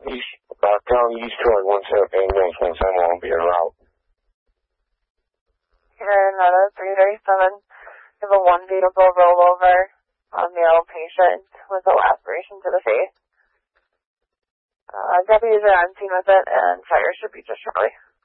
down east toward ambulance 171 will be en route. Another 337. We have a 1 vehicle rollover on male patient with a laceration to the face. Deputies are on scene with it, and fire should be just shortly.